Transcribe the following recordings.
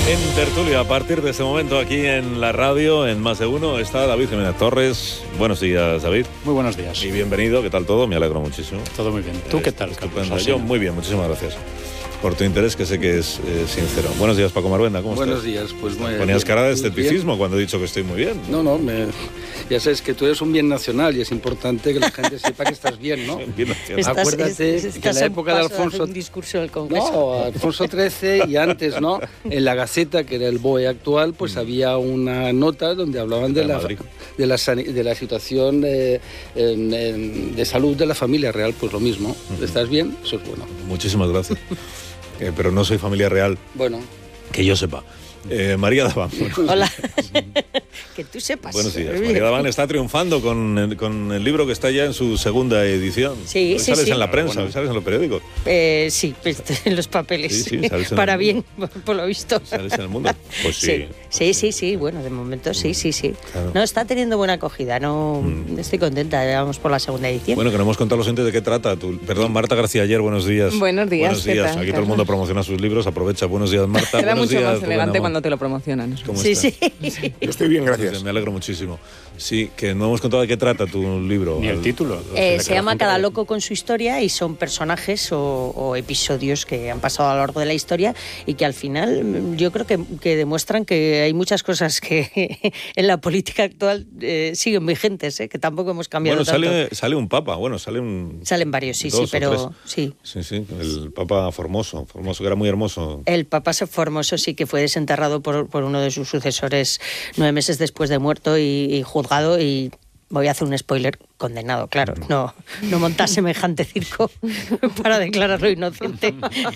En tertulia, a partir de este momento aquí en la radio, en Más de Uno, está David Jiménez Torres. Buenos días, David. Muy buenos días. Y bienvenido, ¿qué tal todo? Me alegro muchísimo. Todo muy bien. ¿Tú qué tal, Carlos? Yo muy bien, muchísimas gracias por tu interés, que sé que es sincero. Buenos días, Paco Maruenda, ¿cómo Buenos estás? días, pues muy bien. Ponías cara de escepticismo cuando he dicho que estoy muy bien. No, ya sabes que tú eres un bien nacional y es importante que la gente sepa que estás bien, ¿no? Bien nacional. Acuérdate que en la época de Alfonso... un discurso del Congreso. No, Alfonso XIII y antes, ¿no? En la Gaceta, que era el BOE actual, pues había una nota donde hablaban de la situación de salud de la familia real, pues lo mismo. ¿Estás bien? Eso es bueno. Muchísimas gracias. Pero no soy familia real. Bueno. Que yo sepa. María Daván. Hola. Que tú sepas. Buenos días. María Daván está triunfando con el libro que está ya en su segunda edición. Sí, hoy sí, sales sí. en la prensa, hoy sales en los periódicos. Sí, en los papeles. Sí, sales para bien, por lo visto. ¿Sales en el mundo? Pues sí. Sí. Bueno, de momento sí. Claro. No, está teniendo buena acogida. No, estoy contenta. Ya vamos por la segunda edición. Bueno, que no hemos contado a los oyentes de qué trata. Perdón, Marta García Ayer, buenos días. Buenos días. Buenos días. ¿Qué tal, Aquí todo el mundo promociona sus libros. Aprovecha. Buenos días, Marta. Queda buenos mucho días, más elegante Rubén cuando te lo promocionan. ¿Cómo Sí. Yo estoy bien, gracias. Me alegro muchísimo. Sí, que no hemos contado de qué trata tu libro. Ni el título. Se llama Cada loco con su historia y son personajes o episodios que han pasado a lo largo de la historia y que al final yo creo que demuestran que hay muchas cosas que en la política actual siguen vigentes, que tampoco hemos cambiado tanto. Sale un papa, Salen varios, sí, pero sí. Sí, el papa Formoso, que era muy hermoso. El papa Formoso sí que fue desenterrado por uno de sus sucesores 9 meses después de muerto y juzgado, y voy a hacer un spoiler, condenado, claro. No montar semejante circo para declararlo inocente.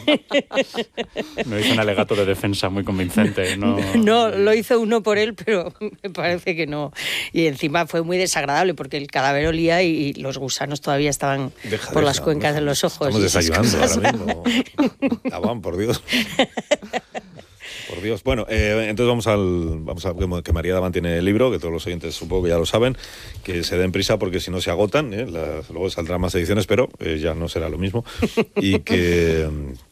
No hizo un alegato de defensa muy convincente. No, lo hizo uno por él, pero me parece que no. Y encima fue muy desagradable porque el cadáver olía y los gusanos todavía estaban por las cuencas de los ojos. Estamos desayunando ahora mismo. Estaban, por Dios. Por Dios. Bueno, entonces vamos a que María Daván tiene el libro, que todos los oyentes supongo que ya lo saben, que se den prisa porque si no se agotan, luego saldrán más ediciones, pero ya no será lo mismo. Y que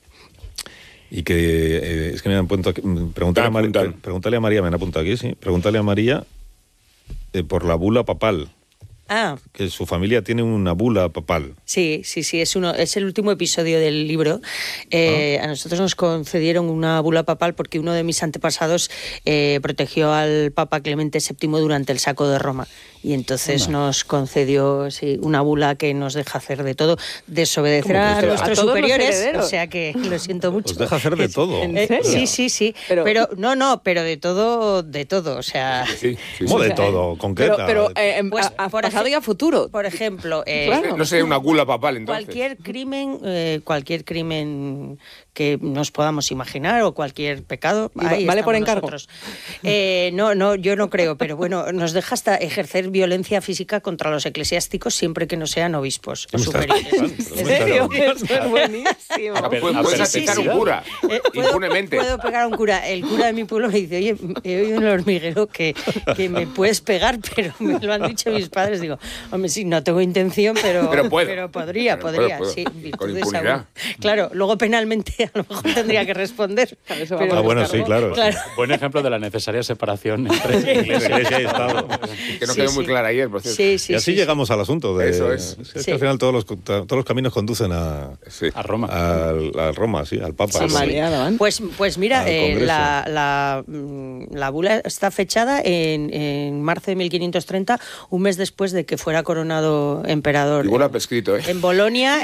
es que me han puesto aquí, pregúntale a María, me han apuntado aquí, sí. Pregúntale a María por la bula papal. Que su familia tiene una bula papal. Sí, es el último episodio del libro. A nosotros nos concedieron una bula papal porque uno de mis antepasados protegió al Papa Clemente VII durante el saco de Roma. Y entonces nos concedió una bula que nos deja hacer de todo, desobedecer a nuestros superiores, o sea que lo siento mucho. Os deja hacer de todo. ¿En serio? Sí. Pero de todo, o sea... Sí. ¿Cómo de todo? Concreta. Pero pues, por pasado y a futuro. Por ejemplo... Claro. No sería una gula papal, entonces. Cualquier crimen que nos podamos imaginar o cualquier pecado, ahí vale por encargo. Nosotros. No, yo no creo, pero bueno, nos deja hasta ejercer violencia física contra los eclesiásticos siempre que no sean obispos o superiores. ¿En serio? Eso es buenísimo. Puedes asesinar a un cura, impunemente. Puedo pegar a un cura. El cura de mi pueblo me dice, oye, he oído en el hormiguero que me puedes pegar, pero me lo han dicho mis padres. Digo, hombre, sí, no tengo intención, pero podría, sí. Con impunidad. Claro, luego penalmente a lo mejor tendría que responder. Bueno, sí, claro. Buen ejemplo de la necesaria separación entre Iglesia y Estado. Que no quedó muy clara ayer, por cierto. Y así llegamos al asunto. Eso es. Es que al final todos los caminos conducen a Roma. A Roma, sí, al Papa. Pues mira, la bula está fechada en marzo de 1530, un mes después de que fuera coronado emperador. Igual ha prescrito, en Bolonia,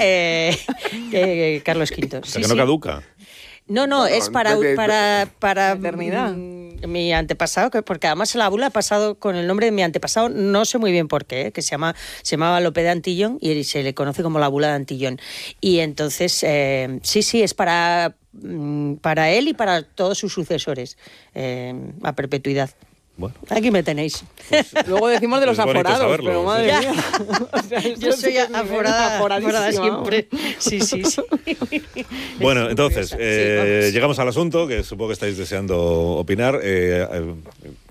Carlos V. O sea, que no caduca. No, es para eternidad. Mi antepasado, porque además la bula ha pasado con el nombre de mi antepasado, no sé muy bien por qué, que se llamaba Lope de Antillón y se le conoce como la bula de Antillón. Y entonces, sí, es para él y para todos sus sucesores, a perpetuidad. Bueno. Aquí me tenéis. Pues, luego decimos de los aforados, saberlo, pero madre mía. O sea, yo soy aforada siempre. Sí. Bueno, entonces, llegamos al asunto, que supongo que estáis deseando opinar.